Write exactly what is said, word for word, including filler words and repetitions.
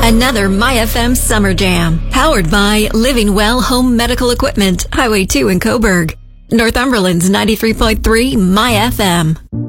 Another My F M Summer Jam, powered by Living Well Home Medical Equipment, Highway two in Coburg. Northumberland's ninety-three point three My F M.